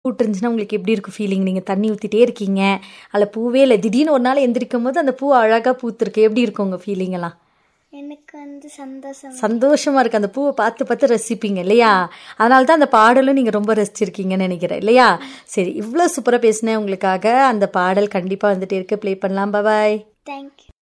பூட்டு இருந்துச்சுன்னா உங்களுக்கு எப்படி இருக்கும் ஃபீலிங்? நீங்கள் தண்ணி ஊற்றிட்டே இருக்கீங்க, அதில் பூவே இல்லை, திடீர்னு ஒரு நாள் எந்திரிக்கும் போது அந்த பூ அழகாக பூத்துருக்கு, எப்படி இருக்கும் உங்கள் ஃபீலிங் எல்லாம்? எனக்கு சந்தோஷமா இருக்கு. அந்த பூவை பார்த்து பார்த்து ரசிப்பீங்க இல்லையா? அதனால தான் அந்த பாடலும் நீங்கள் ரொம்ப ரசிச்சிருக்கீங்கன்னு நினைக்கிறேன் இல்லையா? சரி, இவ்வளோ சூப்பராக பேசினேன் உங்களுக்காக. அந்த பாடல் கண்டிப்பாக வந்துட்டு இருக்கு, ப்ளே பண்ணலாம். பாய். தேங்க்யூ.